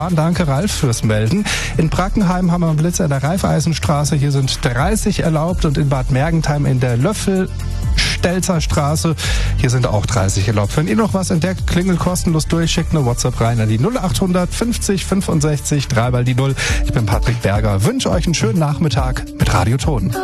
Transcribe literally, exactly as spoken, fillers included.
Danke, Ralf, fürs Melden. In Brackenheim haben wir einen Blitzer in der Raiffeisenstraße. Hier sind dreißig erlaubt und in Bad Mergentheim in der Löffel-Stelzer Straße. Hier sind auch dreißig erlaubt. Wenn ihr noch was entdeckt, klingelt kostenlos durch, schickt eine WhatsApp rein an die null acht fünfzig fünfundsechzig drei mal die null. Ich bin Patrick Berger. Wünsche euch einen schönen Nachmittag mit Radio Ton.